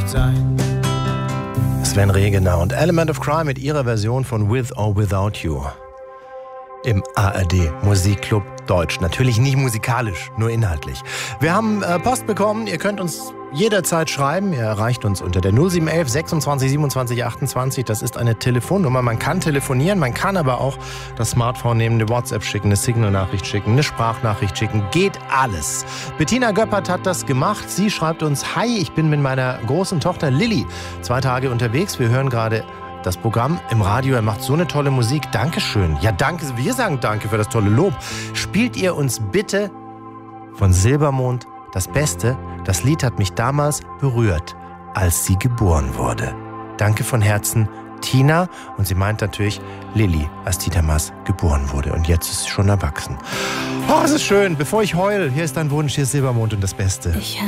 sein. Sven Regener und Element of Crime mit ihrer Version von With or Without You im ARD Musikclub Deutsch. Natürlich nicht musikalisch, nur inhaltlich. Wir haben Post bekommen, ihr könnt uns jederzeit schreiben. Ihr erreicht uns unter der 0711 26 27 28. Das ist eine Telefonnummer. Man kann telefonieren, man kann aber auch das Smartphone nehmen, eine WhatsApp schicken, eine Signal-Nachricht schicken, eine Sprachnachricht schicken. Geht alles. Bettina Göppert hat das gemacht. Sie schreibt uns: Hi, ich bin mit meiner großen Tochter Lilly 2 Tage unterwegs. Wir hören gerade das Programm im Radio. Er macht so eine tolle Musik. Dankeschön. Ja, danke. Wir sagen danke für das tolle Lob. Spielt ihr uns bitte von Silbermond das Beste? Das Lied hat mich damals berührt, als sie geboren wurde. Danke von Herzen, Tina. Und sie meint natürlich Lilly, als Tina Maas geboren wurde. Und jetzt ist sie schon erwachsen. Oh, es ist schön. Bevor ich heul, hier ist dein Wunsch, hier ist Silbermond und das Beste. Ich